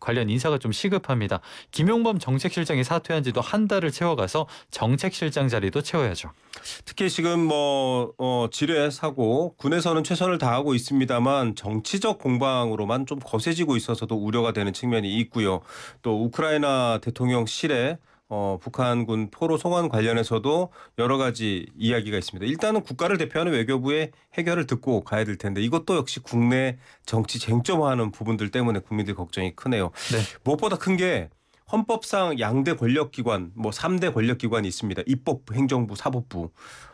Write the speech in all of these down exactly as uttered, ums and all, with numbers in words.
관련 인사가 좀 시급합니다. 김용범 정책실장이 사퇴한 지도 한 달을 채워가서 정책실장 자리도 채워야죠. 특히 지금 뭐 어, 지뢰 사고 군에서는 최선을 다하고 있습니다만 정치적 공방으로만 좀 거세지고 있어서도 우려가 되는 측면이 있고요. 또 우크라이나 대통령실에 어, 북한군 포로 송환 관련해서도 여러 가지 이야기가 있습니다. 일단은 국가를 대표하는 외교부의 해결을 듣고 가야 될 텐데 이것도 역시 국내 정치 쟁점화하는 부분들 때문에 국민들 걱정이 크네요. 네. 무엇보다 큰 게 헌법상 양대 권력기관, 뭐 삼 대 권력기관이 있습니다. 입법부, 행정부, 사법부.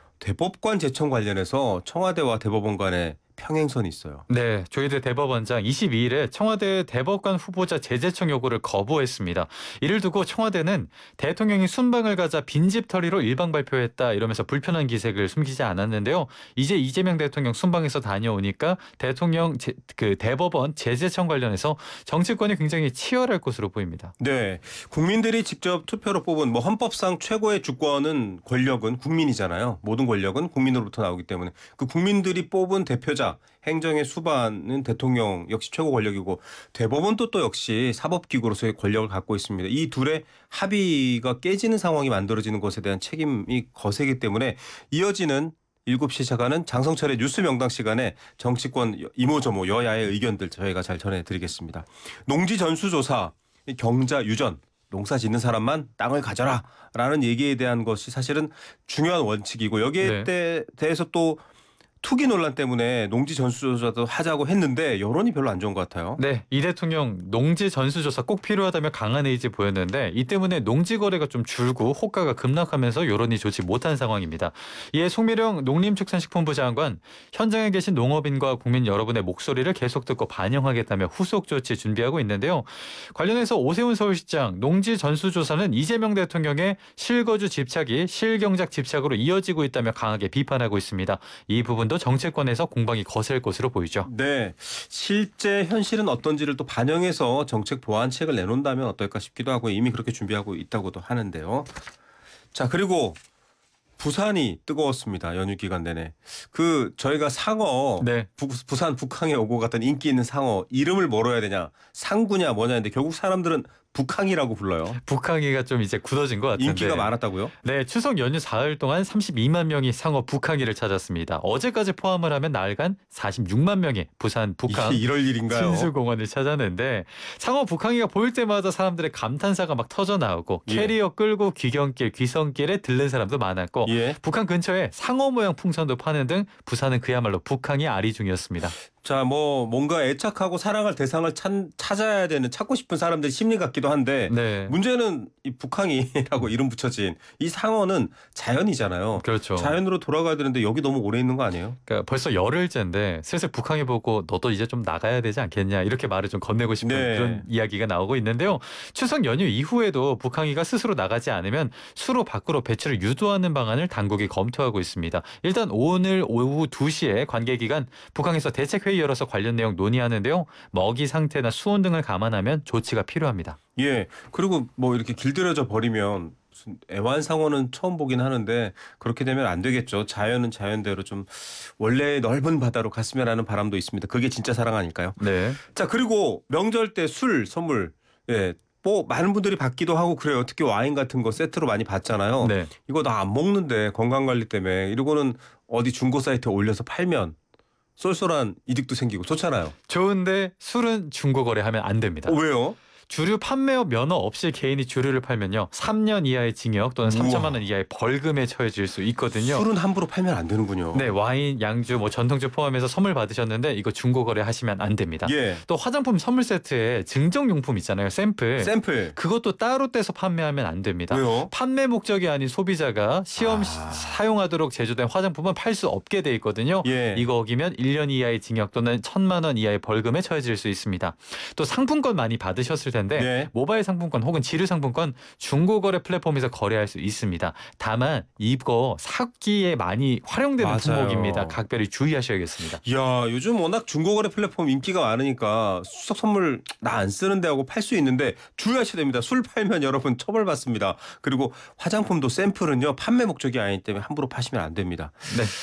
대법관 제청 관련해서 청와대와 대법원 간에 평행선이 있어요. 네, 조희대 대법원장 이십이 일에 청와대 대법관 후보자 재제청 요구를 거부했습니다. 이를 두고 청와대는 대통령이 순방을 가자 빈집털이로 일방 발표했다 이러면서 불편한 기색을 숨기지 않았는데요. 이제 이재명 대통령 순방에서 다녀오니까 대통령 제, 그 대법원 재제청 관련해서 정치권이 굉장히 치열할 것으로 보입니다. 네, 국민들이 직접 투표로 뽑은 뭐 헌법상 최고의 주권은 권력은 국민이잖아요. 모든 권력은 국민으로부터 나오기 때문에 그 국민들이 뽑은 대표자 행정의 수반은 대통령 역시 최고 권력이고 대법원도 또 역시 사법기구로서의 권력을 갖고 있습니다. 이 둘의 합의가 깨지는 상황이 만들어지는 것에 대한 책임이 거세기 때문에 이어지는 일곱 시 시작하는 장성철의 뉴스 명당 시간에 정치권 이모저모 여야의 의견들 저희가 잘 전해드리겠습니다. 농지 전수조사, 경자 유전. 농사 짓는 사람만 땅을 가져라 라는 얘기에 대한 것이 사실은 중요한 원칙이고 여기에 네. 대해서 또 투기 논란 때문에 농지 전수조사도 하자고 했는데 여론이 별로 안 좋은 것 같아요. 네, 이 대통령 농지 전수조사 꼭 필요하다며 강한 의지 보였는데 이 때문에 농지 거래가 좀 줄고 호가가 급락하면서 여론이 좋지 못한 상황입니다. 이에 송미령 농림축산식품부 장관 현장에 계신 농업인과 국민 여러분의 목소리를 계속 듣고 반영하겠다며 후속 조치 준비하고 있는데요. 관련해서 오세훈 서울시장 농지 전수조사는 이재명 대통령의 실거주 집착이 실경작 집착으로 이어지고 있다며 강하게 비판하고 있습니다. 이 부분도 정치권에서 공방이 거셀 것으로 보이죠. 네, 실제 현실은 어떤지를 또 반영해서 정책 보완책을 내놓는다면 어떨까 싶기도 하고 이미 그렇게 준비하고 있다고도 하는데요. 자, 그리고 부산이 뜨거웠습니다. 연휴 기간 내내. 그 저희가 상어 네. 부, 부산 북항에 오고 갔던 인기 있는 상어 이름을 뭐로 해야 되냐 상구냐 뭐냐 했는데 결국 사람들은 북항이라고 불러요. 북항이가 좀 이제 굳어진 것 같은데. 인기가 많았다고요? 네, 추석 연휴 사흘 동안 삼십이만 명이 상어 북항이를 찾았습니다. 어제까지 포함을 하면 나흘간 사십육만 명이 부산 북항 이게 이럴 일인가요? 순수공원을 찾았는데 상어 북항이가 보일 때마다 사람들의 감탄사가 막 터져 나오고 예. 캐리어 끌고 귀경길, 귀성길에 들른 사람도 많았고 예. 북한 근처에 상어 모양 풍선도 파는 등 부산은 그야말로 북항이 아리 중이었습니다. 자, 뭐 뭔가 애착하고 사랑할 대상을 찾, 찾아야 되는 찾고 싶은 사람들 심리 같기도 한데 네. 문제는 이 북항이라고 이름 붙여진 이 상어는 자연이잖아요. 그렇죠. 자연으로 돌아가야 되는데 여기 너무 오래 있는 거 아니에요? 그러니까 벌써 열흘째인데 슬슬 북한이 보고 너도 이제 좀 나가야 되지 않겠냐 이렇게 말을 좀 건네고 싶은 네. 그런 이야기가 나오고 있는데요. 추석 연휴 이후에도 북한이가 스스로 나가지 않으면 수로 밖으로 배출을 유도하는 방안을 당국이 검토하고 있습니다. 일단 오늘 오후 두 시에 관계기관 북한에서 대책회의 열어서 관련 내용 논의하는데요. 먹이 상태나 수온 등을 감안하면 조치가 필요합니다. 예. 그리고 뭐 이렇게 길들여져 버리면 무슨 애완상어는 처음 보긴 하는데 그렇게 되면 안 되겠죠. 자연은 자연대로 좀 원래 넓은 바다로 갔으면 하는 바람도 있습니다. 그게 진짜 사랑 아닐까요? 네. 자, 그리고 명절 때 술 선물 예. 뭐 많은 분들이 받기도 하고 그래요. 특히 와인 같은 거 세트로 많이 받잖아요. 네. 이거 나 안 먹는데 건강관리 때문에 이러고는 어디 중고 사이트에 올려서 팔면 쏠쏠한 이득도 생기고 좋잖아요. 좋은데 술은 중고 거래하면 안 됩니다. 어, 왜요? 주류 판매업 면허 없이 개인이 주류를 팔면요. 삼 년 이하의 징역 또는 삼천만 원 이하의 벌금에 처해질 수 있거든요. 술은 함부로 팔면 안 되는군요. 네, 와인, 양주, 뭐 전통주 포함해서 선물 받으셨는데 이거 중고 거래하시면 안 됩니다. 예. 또 화장품 선물 세트에 증정용품 있잖아요. 샘플. 샘플. 그것도 따로 떼서 판매하면 안 됩니다. 왜요? 판매 목적이 아닌 소비자가 시험 아. 사용하도록 제조된 화장품은 팔 수 없게 돼 있거든요. 예. 이거 어기면 일 년 이하의 징역 또는 천만 원 이하의 벌금에 처해질 수 있습니다. 또 상품권 많이 받으셨을 텐데 네. 모바일 상품권 혹은 지류 상품권 중고거래 플랫폼에서 거래할 수 있습니다. 다만 이거 사기에 많이 활용되는 맞아요. 품목입니다. 각별히 주의하셔야겠습니다. 이야, 요즘 워낙 중고거래 플랫폼 인기가 많으니까 수석 선물 나 안 쓰는데 하고 팔 수 있는데 주의하셔야 됩니다. 술 팔면 여러분 처벌받습니다. 그리고 화장품도 샘플은요 판매 목적이 아니기 때문에 함부로 파시면 안 됩니다. 네.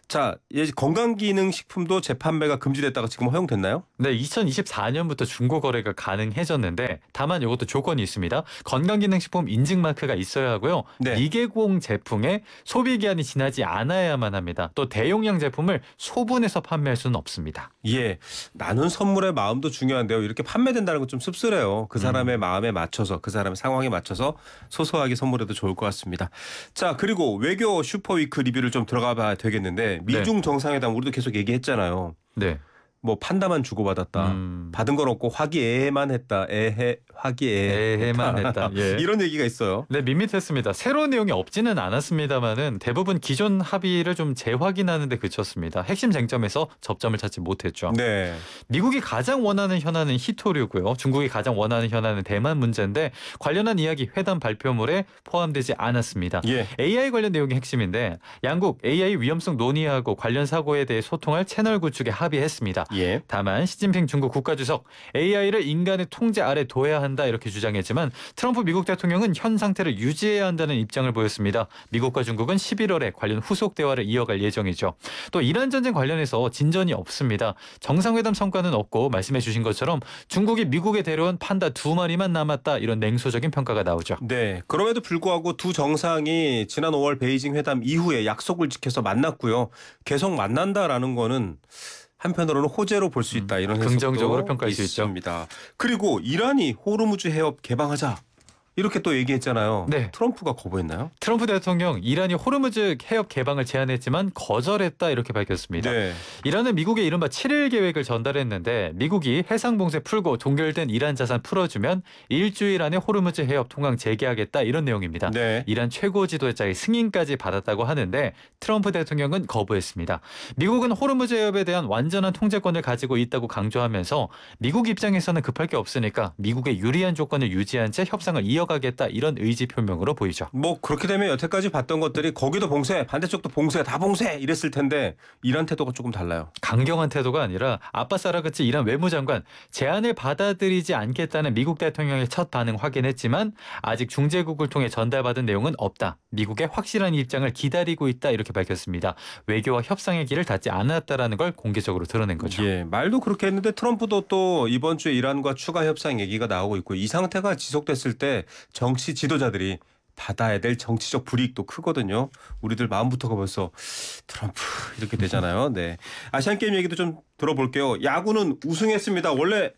자, 예, 건강기능식품도 재판매가 금지됐다가 지금 허용됐나요? 네, 이천이십사 년부터 중고 거래가 가능해졌는데 다만 이것도 조건이 있습니다. 건강기능식품 인증 마크가 있어야 하고요. 네. 미개공 제품에 소비 기한이 지나지 않아야만 합니다. 또 대용량 제품을 소분해서 판매할 수는 없습니다. 예, 나눈 선물의 마음도 중요한데요. 이렇게 판매된다는 건 좀 씁쓸해요. 그 사람의 음. 마음에 맞춰서 그 사람의 상황에 맞춰서 소소하게 선물해도 좋을 것 같습니다. 자, 그리고 외교 슈퍼위크 리뷰를 좀 들어가 봐야 되겠는데 미중 정상회담 우리도 계속 얘기했잖아요. 네. 뭐 판다만 주고받았다. 음. 받은 건 없고 화기애애만 했다. 애해 화기애애 애해만 했다. 예. 이런 얘기가 있어요. 네, 밋밋했습니다. 새로운 내용이 없지는 않았습니다만은 대부분 기존 합의를 좀 재확인하는 데 그쳤습니다. 핵심 쟁점에서 접점을 찾지 못했죠. 네. 미국이 가장 원하는 현안은 히토류고요. 중국이 가장 원하는 현안은 대만 문제인데 관련한 이야기 회담 발표물에 포함되지 않았습니다. 예. 에이아이 관련 내용이 핵심인데 양국 에이아이 위험성 논의하고 관련 사고에 대해 소통할 채널 구축에 합의했습니다. 예. 다만 시진핑 중국 국가주석 에이아이를 인간의 통제 아래 둬야 한다 이렇게 주장했지만 트럼프 미국 대통령은 현 상태를 유지해야 한다는 입장을 보였습니다. 미국과 중국은 십일월에 관련 후속 대화를 이어갈 예정이죠. 또 이란 전쟁 관련해서 진전이 없습니다. 정상회담 성과는 없고 말씀해 주신 것처럼 중국이 미국에 데려온 판다 두 마리만 남았다 이런 냉소적인 평가가 나오죠. 네. 그럼에도 불구하고 두 정상이 지난 오월 베이징 회담 이후에 약속을 지켜서 만났고요. 계속 만난다라는 거는 한편으로는 호재로 볼 수 있다. 이런 해석도 긍정적으로 평가할 수 있죠. 있습니다. 그리고 이란이 호르무즈 해협 개방하자 이렇게 또 얘기했잖아요. 네. 트럼프가 거부했나요? 트럼프 대통령 이란이 호르무즈 해협 개방을 제안했지만 거절했다 이렇게 밝혔습니다. 네. 이란은 미국에 이른바 칠 일 계획을 전달했는데 미국이 해상 봉쇄 풀고 동결된 이란 자산 풀어주면 일주일 안에 호르무즈 해협 통항 재개하겠다 이런 내용입니다. 네. 이란 최고 지도자의 승인까지 받았다고 하는데 트럼프 대통령은 거부했습니다. 미국은 호르무즈 해협에 대한 완전한 통제권을 가지고 있다고 강조하면서 미국 입장에서는 급할 게 없으니까 미국의 유리한 조건을 유지한 채 협상을 이어가겠다 이런 의지 표명으로 보이죠. 뭐 그렇게 되면 여태까지 봤던 것들이 거기도 봉쇄, 반대쪽도 봉쇄, 다 봉쇄 이랬을 텐데 이란 태도가 조금 달라요. 강경한 태도가 아니라 아바스 아라그치 이란 외무장관 제안을 받아들이지 않겠다는 미국 대통령의 첫 반응 확인했지만 아직 중재국을 통해 전달받은 내용은 없다. 미국의 확실한 입장을 기다리고 있다 이렇게 밝혔습니다. 외교와 협상의 길을 닫지 않았다라는 걸 공개적으로 드러낸 거죠. 예, 말도 그렇게 했는데 트럼프도 또 이번 주에 이란과 추가 협상 얘기가 나오고 있고 이 상태가 지속됐을 때 정치 지도자들이 받아야 될 정치적 불이익도 크거든요. 우리들 마음부터가 벌써 트럼프 이렇게 되잖아요. 네. 아시안 게임 얘기도 좀 들어볼게요. 야구는 우승했습니다. 원래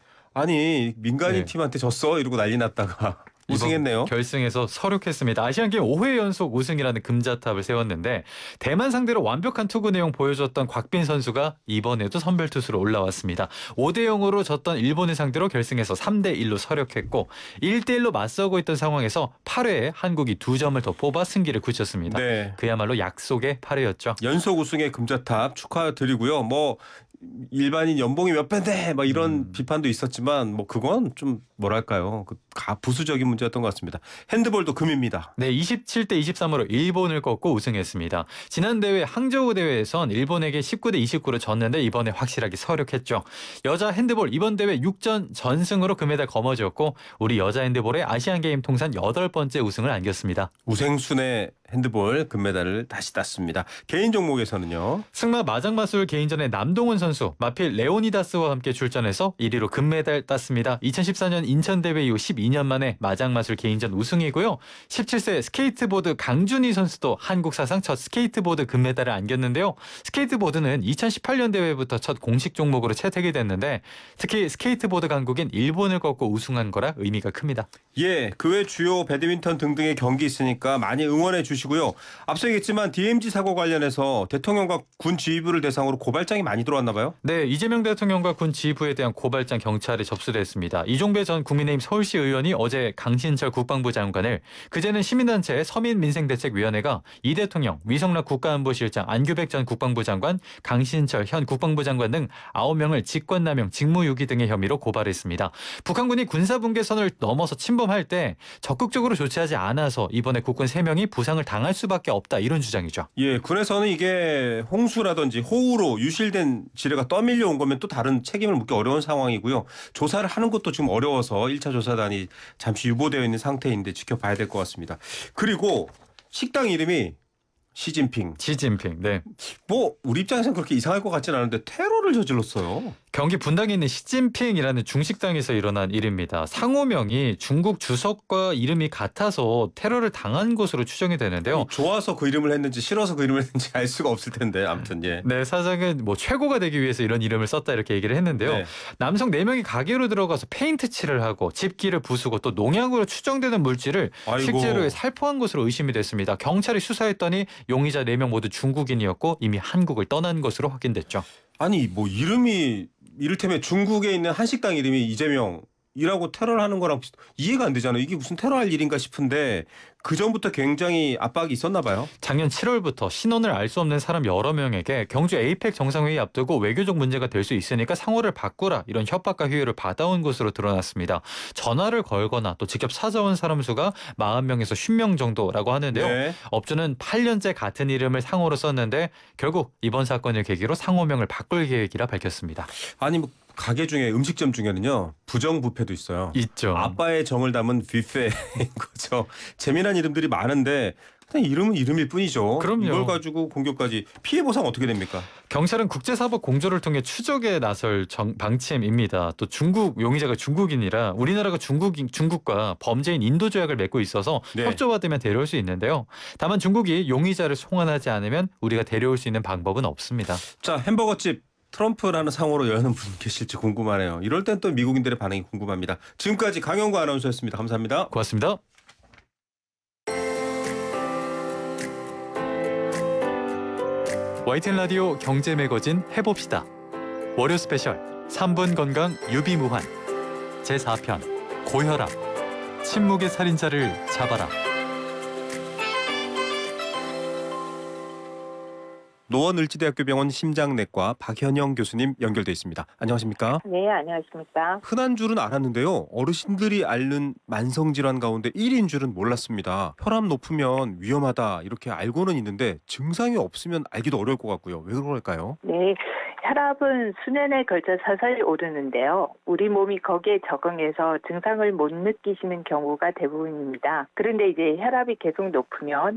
아니 민간인 네. 팀한테 졌어 이러고 난리 났다가 우승했네요. 결승에서 서륙했습니다. 아시안게임 오 회 연속 우승이라는 금자탑을 세웠는데 대만 상대로 완벽한 투구 내용 보여줬던 곽빈 선수가 이번에도 선발 투수로 올라왔습니다. 오 대 영으로 졌던 일본을 상대로 결승에서 삼 대 일로 서륙했고 일 대 일로 맞서고 있던 상황에서 팔 회에 한국이 두 점을 더 뽑아 승기를 굳혔습니다. 네. 그야말로 약속의 팔 회였죠. 연속 우승의 금자탑 축하드리고요. 뭐 일반인 연봉이 몇 배인데 막 이런 음. 비판도 있었지만 뭐 그건 좀 뭐랄까요? 그 가- 부수적인 문제였던 것 같습니다. 핸드볼도 금입니다. 네, 이십칠 대 이십삼으로 일본을 꺾고 우승했습니다. 지난 대회 항저우 대회에선 일본에게 십구 대 이십구로 졌는데 이번에 확실하게 서륙했죠. 여자 핸드볼 이번 대회 육 전 전승으로 금메달 거머쥐었고 우리 여자 핸드볼의 아시안게임 통산 여덟 번째 우승을 안겼습니다. 우생순의 핸드볼 금메달을 다시 땄습니다. 개인 종목에서는요. 승마 마장마술 개인전에 남동훈 선수 마필 레오니다스와 함께 출전해서 일 위로 금메달 땄습니다. 이천십사 년 인천 대회 이후 십이 년 만에 마장마술 개인전 우승이고요. 십칠 세 스케이트보드 강준희 선수도 한국 사상 첫 스케이트보드 금메달을 안겼는데요. 스케이트보드는 이천십팔 년 대회부터 첫 공식 종목으로 채택이 됐는데 특히 스케이트보드 강국인 일본을 꺾고 우승한 거라 의미가 큽니다. 예, 그 외 주요 배드민턴 등등의 경기 있으니까 많이 응원해 주시고요. 앞서 얘기했지만 디엠지 사고 관련해서 대통령과 군 지휘부를 대상으로 고발장이 많이 들어왔나 봐요. 네, 이재명 대통령과 군 지휘부에 대한 고발장 경찰에 접수됐습니다. 이종배 전 국민의힘 서울시 의원이 어제 강신철 국방부 장관을 그제는 시민단체 서민민생대책위원회가 이 대통령, 위성락 국가안보실장, 안규백 전 국방부 장관, 강신철 현 국방부 장관 등 아홉 명을 직권남용, 직무유기 등의 혐의로 고발했습니다. 북한군이 군사분계선을 넘어서 침범할 때 적극적으로 조치하지 않아서 이번에 국군 세 명이 부상을 당할 수밖에 없다 이런 주장이죠. 예, 군에서는 이게 홍수라든지 호우로 유실된 지뢰가 떠밀려 온 거면 또 다른 책임을 묻기 어려운 상황이고요. 조사를 하는 것도 지금 어려워서 일 차 조사단이 잠시 유보되어 있는 상태인데 지켜봐야 될 것 같습니다. 그리고 식당 이름이 시진핑. 시진핑. 네. 뭐 우리 입장에서는 그렇게 이상할 것 같지는 않은데 테러를 저질렀어요. 경기 분당에 있는 시진핑이라는 중식당에서 일어난 일입니다. 상호명이 중국 주석과 이름이 같아서 테러를 당한 것으로 추정이 되는데요. 좋아서 그 이름을 했는지 싫어서 그 이름을 했는지 알 수가 없을 텐데 아무튼 예. 네, 사장은 뭐 최고가 되기 위해서 이런 이름을 썼다 이렇게 얘기를 했는데요. 네. 남성 네 명이 가게로 들어가서 페인트 칠을 하고 집기를 부수고 또 농약으로 추정되는 물질을 아이고. 실제로 살포한 것으로 의심이 됐습니다. 경찰이 수사했더니 용의자 네 명 모두 중국인이었고 이미 한국을 떠난 것으로 확인됐죠. 아니 뭐 이름이 이를테면 중국에 있는 한식당 이름이 이재명이라고 테러를 하는 거랑 비슷- 이해가 안 되잖아요. 이게 무슨 테러할 일인가 싶은데 그 전부터 굉장히 압박이 있었나 봐요. 작년 칠월부터 신원을 알 수 없는 사람 여러 명에게 경주 에이펙 정상회의 앞두고 외교적 문제가 될 수 있으니까 상호를 바꾸라 이런 협박과 휴유를 받아온 것으로 드러났습니다. 전화를 걸거나 또 직접 찾아온 사람 수가 사십 명에서 오십 명 정도라고 하는데요. 네. 업주는 팔 년째 같은 이름을 상호로 썼는데 결국 이번 사건을 계기로 상호명을 바꿀 계획이라 밝혔습니다. 아니 뭐 가게 중에 음식점 중에는요 부정부패도 있어요. 있죠. 아빠의 정을 담은 뷔페인 거죠. 재미난 이름들이 많은데 그냥 이름은 이름일 뿐이죠. 그럼요. 이걸 가지고 공격까지 피해 보상 어떻게 됩니까? 경찰은 국제사법 공조를 통해 추적에 나설 정, 방침입니다. 또 중국 용의자가 중국인이라 우리나라가 중국인, 중국과 범죄인 인도 조약을 맺고 있어서 네. 협조받으면 데려올 수 있는데요. 다만 중국이 용의자를 송환하지 않으면 우리가 데려올 수 있는 방법은 없습니다. 자 햄버거집 트럼프라는 상호로 여는 분 계실지 궁금하네요. 이럴 땐 또 미국인들의 반응이 궁금합니다. 지금까지 강영구 아나운서였습니다. 감사합니다. 고맙습니다. 와이티엔 라디오 경제 매거진 해봅시다. 월요 스페셜 삼 분 건강 유비무환 제사 편 고혈압 침묵의 살인자를 잡아라. 노원을지대학교 병원 심장내과 박현영 교수님 연결돼 있습니다. 안녕하십니까? 네, 안녕하십니까. 흔한 줄은 알았는데요. 어르신들이 앓는 만성질환 가운데 일 인 줄은 몰랐습니다. 혈압 높으면 위험하다 이렇게 알고는 있는데 증상이 없으면 알기도 어려울 것 같고요. 왜 그럴까요? 네, 혈압은 수년에 걸쳐 서서히 오르는데요. 우리 몸이 거기에 적응해서 증상을 못 느끼시는 경우가 대부분입니다. 그런데 이제 혈압이 계속 높으면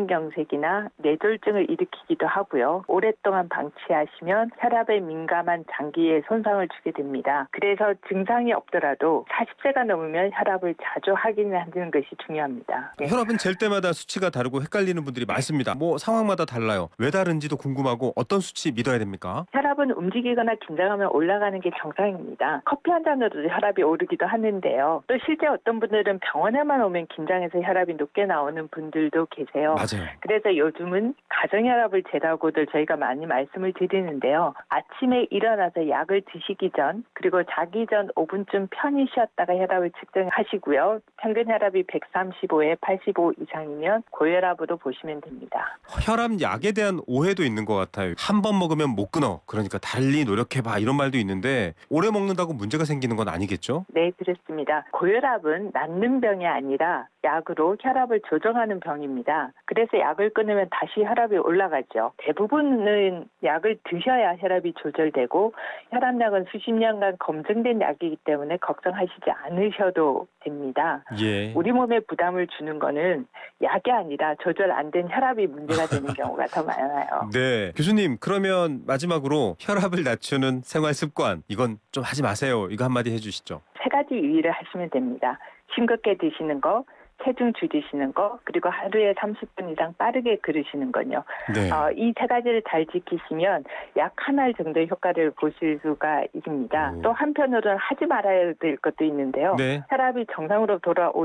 심근경색이나 뇌졸중을 일으키기도 하고요. 오랫동안 방치하시면 혈압에 민감한 장기에 손상을 주게 됩니다. 그래서 증상이 없더라도 사십 세가 넘으면 혈압을 자주 확인하는 것이 중요합니다. 네. 혈압은 잴 때마다 수치가 다르고 헷갈리는 분들이 많습니다. 뭐 상황마다 달라요. 왜 다른지도 궁금하고 어떤 수치 믿어야 됩니까? 혈압은 움직이거나 긴장하면 올라가는 게 정상입니다. 커피 한 잔으로도 혈압이 오르기도 하는데요. 또 실제 어떤 분들은 병원에만 오면 긴장해서 혈압이 높게 나오는 분들도 계세요. 맞아요. 그래서 요즘은 가정혈압을 재라고들 저희가 많이 말씀을 드리는데요. 아침에 일어나서 약을 드시기 전 그리고 자기 전 오 분쯤 편히 쉬었다가 혈압을 측정하시고요. 평균 혈압이 백삼십오에 팔십오 이상이면 고혈압으로 보시면 됩니다. 혈압 약에 대한 오해도 있는 것 같아요. 한 번 먹으면 못 끊어. 그러니까 달리 노력해봐 이런 말도 있는데 오래 먹는다고 문제가 생기는 건 아니겠죠? 네, 그렇습니다. 고혈압은 낫는 병이 아니라 약으로 혈압을 조정하는 병입니다. 그래서 약을 끊으면 다시 혈압이 올라가죠. 대부분은 약을 드셔야 혈압이 조절되고 혈압약은 수십 년간 검증된 약이기 때문에 걱정하시지 않으셔도 됩니다. 예. 우리 몸에 부담을 주는 거는 약이 아니라 조절 안 된 혈압이 문제가 되는 경우가 더 많아요. 네. 교수님 그러면 마지막으로 혈압을 낮추는 생활 습관 이건 좀 하지 마세요. 이거 한마디 해주시죠. 세 가지 유의를 하시면 됩니다. 싱겁게 드시는 거, 체중 줄이시는 거, 그리고 하루에 삼십 분 이상 빠르게 걸으시는 건요. 네. 어, 이 세 가지를 잘 지키시면 약 한 알 정도의 효과를 보실 수가 있습니다. 오. 또 한편으로는 하지 말아야 될 것도 있는데요. 네. 혈압이 정상으로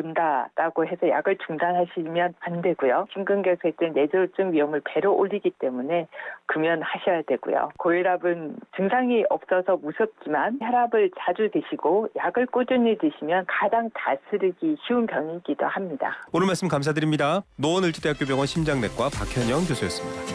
돌아온다라고 해서 약을 중단하시면 안 되고요. 심근경색된 뇌졸중 위험을 배로 올리기 때문에 금연하셔야 되고요. 고혈압은 증상이 없어서 무섭지만 혈압을 자주 드시고 약을 꾸준히 드시면 가장 다스리기 쉬운 병이기도 합니다. 오늘 말씀 감사드립니다. 노원을지대학교 병원 심장내과 박현영 교수였습니다.